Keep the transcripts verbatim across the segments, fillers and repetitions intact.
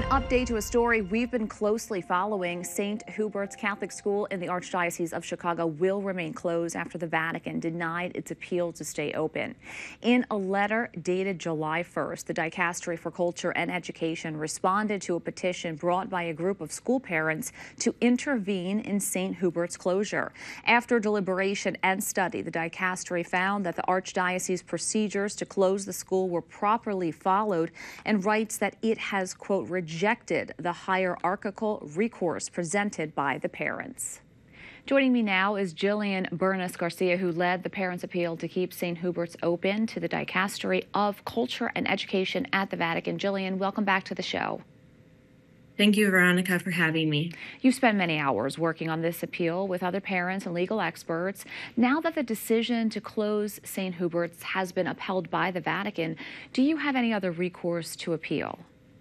An update to a story we've been closely following. Saint Hubert's Catholic School in the Archdiocese of Chicago will remain closed after the Vatican denied its appeal to stay open. In a letter dated July first, the Dicastery for Culture and Education responded to a petition brought by a group of school parents to intervene in Saint Hubert's closure. After deliberation and study, the Dicastery found that the Archdiocese procedures to close the school were properly followed and writes that it has, quote, rejected the hierarchical recourse presented by the parents. Joining me now is Jillian Bernis Garcia, who led the parents' appeal to keep Saint Hubert's open to the Dicastery of Culture and Education at the Vatican. Jillian, welcome back to the show. Thank you, Veronica, for having me. You've spent many hours working on this appeal with other parents and legal experts. Now that the decision to close Saint Hubert's has been upheld by the Vatican, do you have any other recourse to appeal?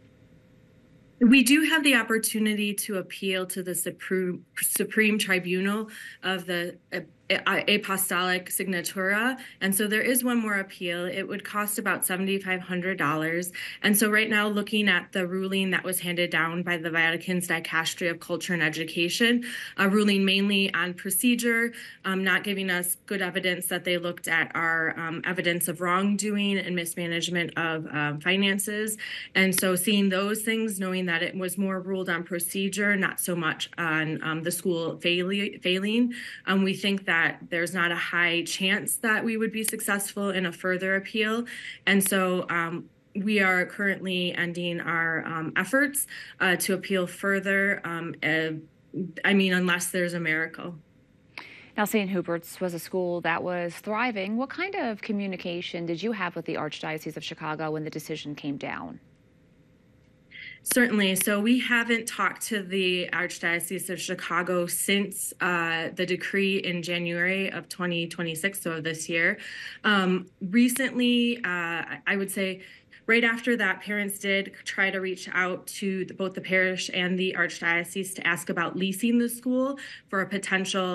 We do have the opportunity to appeal to the Supreme, Supreme Tribunal of the Apostolic Signatura, and so there is one more appeal. It would cost about seven thousand five hundred dollars, and so right now, looking at the ruling that was handed down by the Vatican's Dicastery of Culture and Education, a ruling mainly on procedure, um, not giving us good evidence that they looked at our um, evidence of wrongdoing and mismanagement of um, finances, and so seeing those things, knowing that it was more ruled on procedure, not so much on um, the school failing, failing um, we think that that there's not a high chance that we would be successful in a further appeal. And so um, we are currently ending our um, efforts uh, to appeal further. Um, uh, I mean, unless there's a miracle. Now, Saint Hubert's was a school that was thriving. What kind of communication did you have with the Archdiocese of Chicago when the decision came down? Certainly. So we haven't talked to the Archdiocese of Chicago since uh, the decree in January of twenty twenty-six, so this year. Um, recently, uh, I would say right after that, parents did try to reach out to both the parish and the Archdiocese to ask about leasing the school for a potential